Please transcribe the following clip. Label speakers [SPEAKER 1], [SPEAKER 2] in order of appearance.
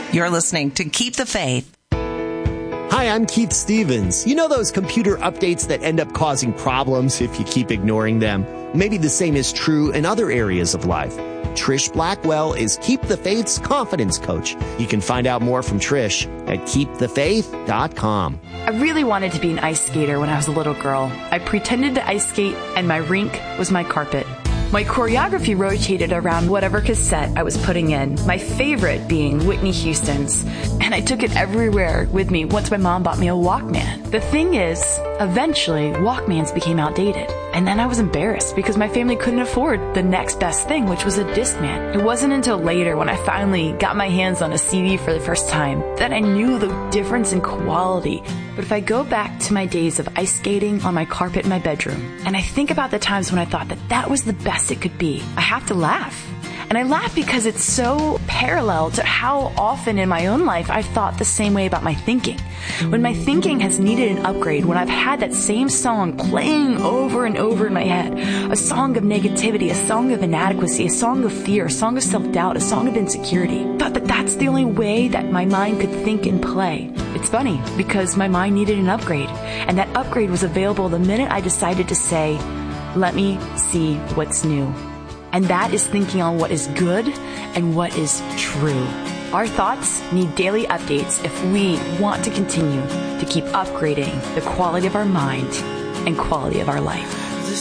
[SPEAKER 1] You're listening to Keep the Faith.
[SPEAKER 2] Hi, I'm Keith Stevens. You know those computer updates that end up causing problems if you keep ignoring them? Maybe the same is true in other areas of life. Trish Blackwell is Keep the Faith's confidence coach. You can find out more from Trish at keepthefaith.com.
[SPEAKER 3] I really wanted to be an ice skater when I was a little girl. I pretended to ice skate, and my rink was my carpet. My choreography rotated around whatever cassette I was putting in, my favorite being Whitney Houston's. And I took it everywhere with me once my mom bought me a Walkman. The thing is, eventually, Walkmans became outdated. And then I was embarrassed because my family couldn't afford the next best thing, which was a Discman. It wasn't until later when I finally got my hands on a CD for the first time that I knew the difference in quality. But if I go back to my days of ice skating on my carpet in my bedroom, and I think about the times when I thought that that was the best it could be, I have to laugh. And I laugh because it's so parallel to how often in my own life I've thought the same way about my thinking. When my thinking has needed an upgrade, when I've had that same song playing over and over in my head, a song of negativity, a song of inadequacy, a song of fear, a song of self-doubt, a song of insecurity, thought that that's the only way that my mind could think and play. It's funny because my mind needed an upgrade, and that upgrade was available the minute I decided to say, let me see what's new. And that is thinking on what is good and what is true. Our thoughts need daily updates if we want to continue to keep upgrading the quality of our mind and quality of our life.